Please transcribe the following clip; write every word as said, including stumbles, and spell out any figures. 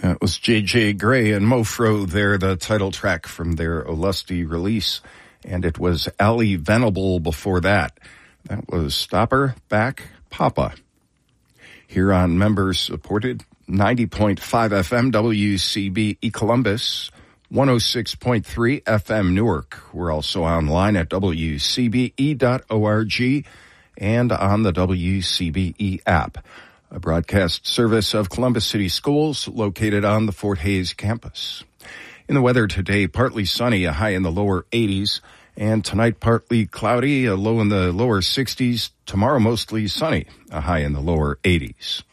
That was J J Grey and Mofro there, the title track from their Olusty release. And it was Ali Venable before that. That was Stopper, Back, Papa. Here on member-supported ninety point five F M W C B E Columbus, one oh six point three F M Newark. We're also online at W C B E dot org and on the W C B E app, a broadcast service of Columbus City Schools located on the Fort Hays campus. In the weather today, partly sunny, a high in the lower eighties, and tonight partly cloudy, a low in the lower sixties. Tomorrow mostly sunny, a high in the lower eighties.